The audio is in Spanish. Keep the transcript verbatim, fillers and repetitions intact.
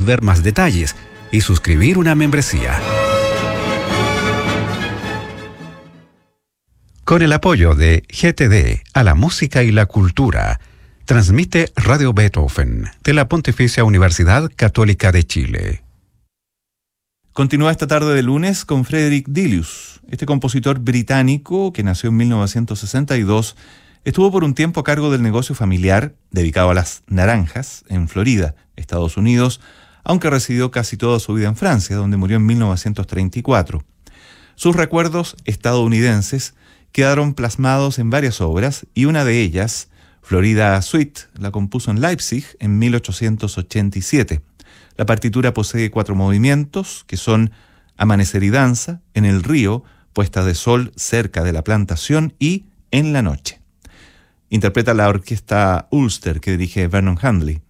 ver más detalles y suscribir una membresía. Con el apoyo de G T D a la música y la cultura, transmite Radio Beethoven de la Pontificia Universidad Católica de Chile. Continúa esta tarde de lunes con Frederick Delius. Este compositor británico, que nació en mil novecientos sesenta y dos, estuvo por un tiempo a cargo del negocio familiar dedicado a las naranjas en Florida, Estados Unidos, aunque residió casi toda su vida en Francia, donde murió en mil novecientos treinta y cuatro. Sus recuerdos estadounidenses quedaron plasmados en varias obras, y una de ellas, Florida Suite, la compuso en Leipzig en mil ochocientos ochenta y siete. La partitura posee cuatro movimientos, que son Amanecer y danza, En el río, Puesta de sol cerca de la plantación y En la noche. Interpreta la orquesta Ulster, que dirige Vernon Handley.